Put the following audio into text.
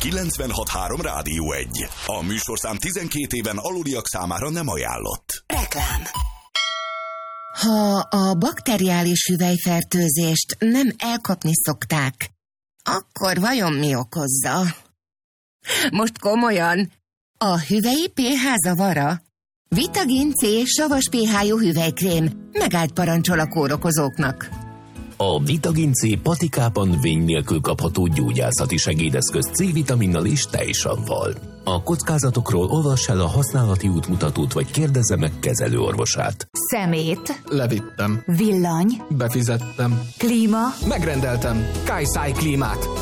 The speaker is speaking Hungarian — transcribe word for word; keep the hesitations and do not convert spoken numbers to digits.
kilencvenhat három Rádió egy. A műsorszám tizenkét éven aluliak számára nem ajánlott. Reklám. Ha a bakteriális hüvelyfertőzést nem elkapni szokták, akkor vajon mi okozza? Most komolyan, a hüvelyi pé há zavara? Vitagin C savas pé há-jú hüvelykrém megállt parancsol a kórokozóknak. A Vitagin C patikában vény nélkül kapható gyógyászati segédeszköz C-vitaminnal és tejsavval. A kockázatokról olvass el a használati útmutatót, vagy kérdezze meg kezelőorvosát. Szemét. Levittem. Villany. Befizettem. Klíma. Megrendeltem. Kajszáj klímát.